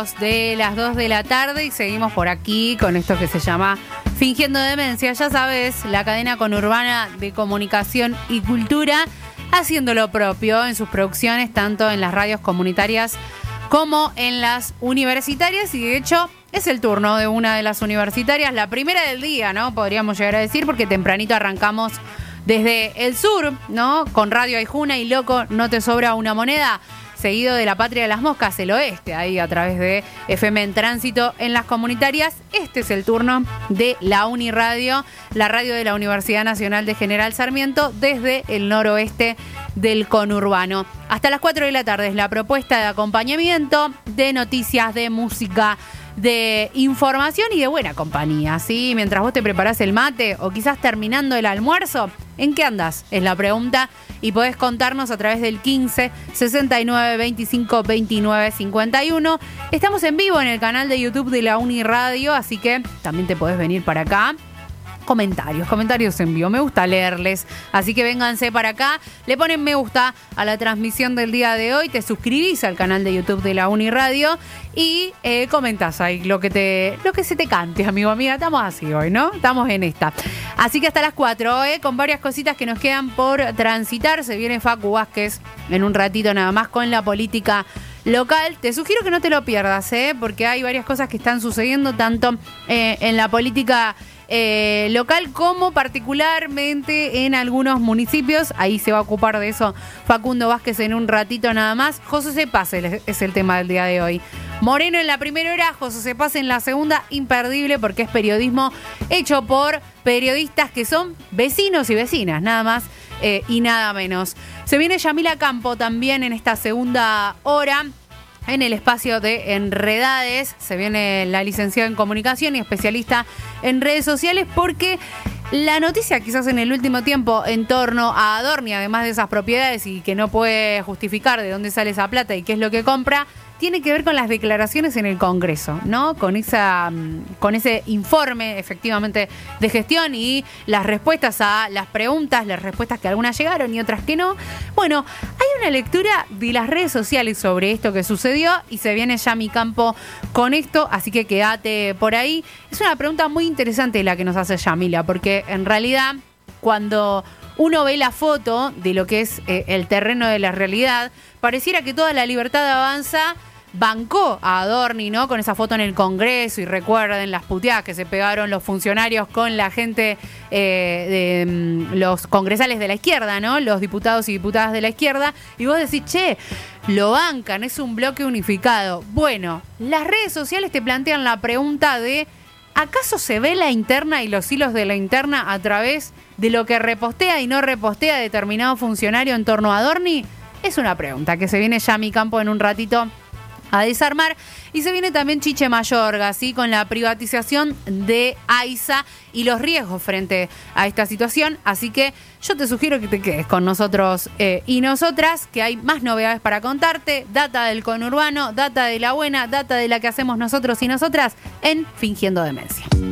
De las 2 de la tarde y seguimos por aquí con esto que se llama Fingiendo Demencia. Ya sabes, la cadena conurbana de comunicación y cultura haciendo lo propio en sus producciones, tanto en las radios comunitarias como en las universitarias. Y de hecho es el turno de una de las universitarias, la primera del día, ¿no? Podríamos llegar a decir, porque tempranito arrancamos desde el sur, ¿no? Con Radio Aijuna y Loco, no te sobra una moneda. Seguido de La Patria de las Moscas, el oeste, ahí a través de FM en Tránsito en las comunitarias. Este es el turno de la Uniradio, la radio de la Universidad Nacional de General Sarmiento, desde el noroeste del conurbano. Hasta las 4 de la tarde es la propuesta de acompañamiento, de noticias, de música, de información y de buena compañía, ¿sí? Mientras vos te preparás el mate o quizás terminando el almuerzo, ¿en qué andás? Es la pregunta. Y podés contarnos a través del 15 69 25 29 51. Estamos en vivo en el canal de YouTube de la Uniradio, así que también te podés venir para acá. Comentarios en vivo, me gusta leerles, así que vénganse para acá, le ponen me gusta a la transmisión del día de hoy, te suscribís al canal de YouTube de la Uniradio y comentás ahí lo que se te cante, amigo, amiga. Estamos así hoy, ¿no? Estamos en esta. Así que hasta las 4, con varias cositas que nos quedan por transitar. Se viene Facu Vázquez en un ratito nada más con la política local. Te sugiero que no te lo pierdas, porque hay varias cosas que están sucediendo tanto en la política local como particularmente en algunos municipios. Ahí se va a ocupar de eso Facundo Vázquez en un ratito nada más. José Cepaz es el tema del día de hoy. Moreno en la primera hora, José Cepaz en la segunda, imperdible porque es periodismo hecho por periodistas que son vecinos y vecinas, nada más y nada menos. Se viene Yamila Campo también en esta segunda hora. En el espacio de Enredades se viene la licenciada en comunicación y especialista en redes sociales, porque la noticia quizás en el último tiempo en torno a Adorni, además de esas propiedades y que no puede justificar de dónde sale esa plata y qué es lo que compra, tiene que ver con las declaraciones en el Congreso, ¿no? Con ese informe efectivamente de gestión y las respuestas a las preguntas, las respuestas que algunas llegaron y otras que no. Bueno, hay una lectura de las redes sociales sobre esto que sucedió y se viene Yami Campo con esto, así que quédate por ahí. Es una pregunta muy interesante la que nos hace Yamila, porque en realidad cuando uno ve la foto de lo que es el terreno de la realidad, pareciera que toda la libertad avanza bancó a Adorni, ¿no? Con esa foto en el Congreso, y recuerden las puteadas que se pegaron los funcionarios con la gente de los congresales de la izquierda, ¿no? Los diputados y diputadas de la izquierda. Y vos decís, che, lo bancan, es un bloque unificado. Bueno, las redes sociales te plantean la pregunta de ¿acaso se ve la interna y los hilos de la interna a través de lo que repostea y no repostea determinado funcionario en torno a Adorni? Es una pregunta que se viene Yami Campo en un ratito a desarmar. Y se viene también Chiche Mayorga, ¿sí? Con la privatización de AISA y los riesgos frente a esta situación. Así que yo te sugiero que te quedes con nosotros y nosotras, que hay más novedades para contarte. Data del conurbano, data de la buena, data de la que hacemos nosotros y nosotras en Fingiendo Demencia.